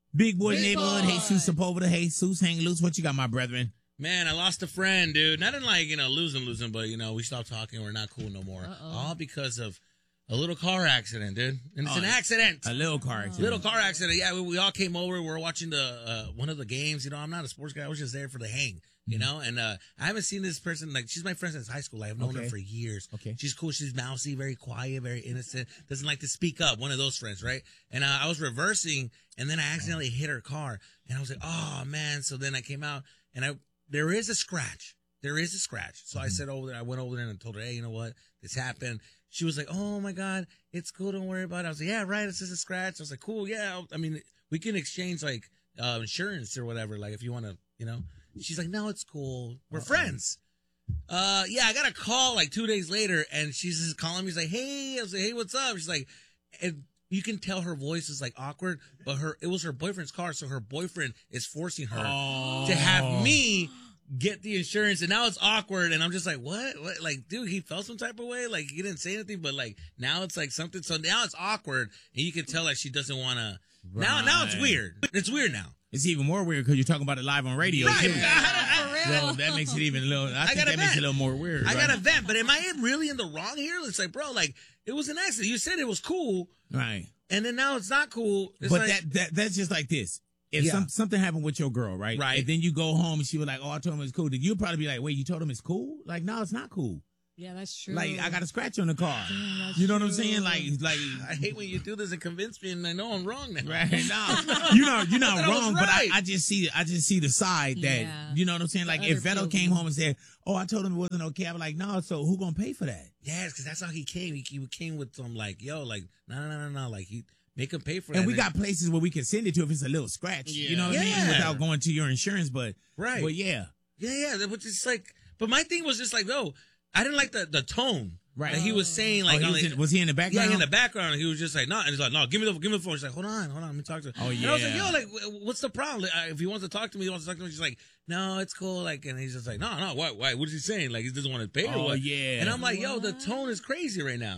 Big boy Big neighborhood. boy. Jesus Sepulveda. Jesus, hang loose. What you got, my brethren? Man, I lost a friend, dude. Not in like, losing, but, we stopped talking. We're not cool no more. Uh-oh. All because of a little car accident, dude. And it's an accident. A little car accident. Little car accident. Yeah, we all came over. We were watching one of the games. I'm not a sports guy. I was just there for the hang, And I haven't seen this person. Like, she's my friend since high school. I've known her for years. Okay. She's cool. She's mousy, very quiet, very innocent. Doesn't like to speak up. One of those friends, right? And I was reversing, and then I accidentally hit her car. And I was like, oh, man. So then I came out, and there is a scratch. There is a scratch. So I said over there, I went over there and told her, hey, you know what? This happened. She was like, oh, my God, it's cool. Don't worry about it. I was like, yeah, right. It's just a scratch. I was like, cool. Yeah. I mean, we can exchange like insurance or whatever. Like if you want to, She's like, no, it's cool. We're friends. Yeah, I got a call like 2 days later and she's just calling me. She's like, hey. I was like, hey, what's up? She's like, and you can tell her voice is like awkward, but it was her boyfriend's car. So her boyfriend is forcing her to have me get the insurance, and now it's awkward, and I'm just like, what? Like, dude, he felt some type of way, like, he didn't say anything, but, like, now it's, like, something, so now it's awkward, and you can tell that she doesn't want to, now it's weird. It's weird now. It's even more weird because you're talking about it live on radio. Right. Too. For real. So that makes it even a little, I think that makes it a little more weird. I got a vent, but am I really in the wrong here? It's like, bro, like, it was an accident. You said it was cool. Right. And then now it's not cool. It's but like, that's just like this. If something happened with your girl, right? Right. And then you go home and she was like, oh, I told him it's cool. Then you'll probably be like, wait, you told him it's cool? Like, no, it's not cool. Yeah, that's true. Like, I got a scratch on the car. Damn, You know what I'm saying? Like, I hate when you do this and convince me, and I know I'm wrong now. right? No, you're not I was wrong, right. but I just see the side that, Yeah. you know what I'm saying? Like, if other Vettel came home and said, oh, I told him it wasn't okay, I'm like, no, so who gonna pay for that? Yes, because that's how he came. He came with some, like, yo, like, no. Like, he make him pay for that. And we got places where we can send it to if it's a little scratch. Yeah. You know what I mean? Yeah. Without going to your insurance, but yeah. Yeah, which is like, but my thing was just like, no, I didn't like the tone. Right. That he was saying, like, was he in the background? Yeah, in the background. He was just like, no, and he's like, no, give me the phone. She's like, hold on, let me talk to her. Oh, yeah. And I was like, yo, like, what's the problem? Like, if he wants to talk to me, She's like, no, it's cool. Like, and he's just like, no, why? What is he saying? Like, he doesn't want to pay or what? Yeah. And I'm like, yo, the tone is crazy right now.